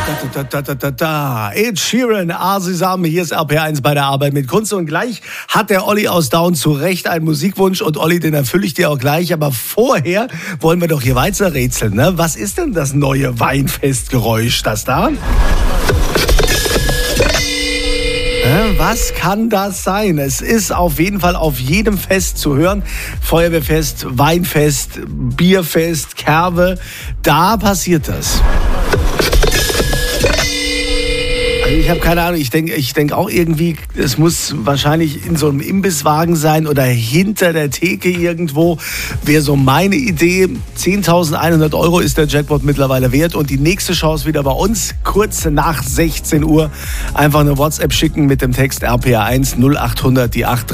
Ed Sheeran, Asisam, hier ist RPR1 bei der Arbeit mit Kunst. Und gleich hat der Olli aus Down zu Recht einen Musikwunsch. Und Olli, den erfülle ich dir auch gleich. Aber vorher wollen wir doch hier weiter rätseln, ne? Was ist denn das neue Weinfestgeräusch, das da? Was kann das sein? Es ist auf jeden Fall auf jedem Fest zu hören. Feuerwehrfest, Weinfest, Bierfest, Kerwe. Da passiert das. Also ich habe keine Ahnung. Ich denk auch irgendwie, es muss wahrscheinlich in so einem Imbisswagen sein oder hinter der Theke irgendwo. Wäre so meine Idee. 10.100 € ist der Jackpot mittlerweile wert. Und die nächste Chance wieder bei uns, kurz nach 16 Uhr. Einfach eine WhatsApp schicken mit dem Text RPR1 0800 die 8.